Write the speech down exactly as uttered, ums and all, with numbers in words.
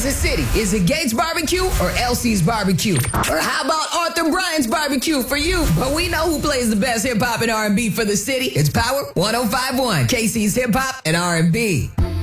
Kansas City? Is it Gates Barbecue or L C's Barbecue? Or how about Arthur Bryant's Barbecue for you? But we know who plays the best hip hop and R and B for the city. It's Power one oh five point one, K C's Hip Hop and R and B.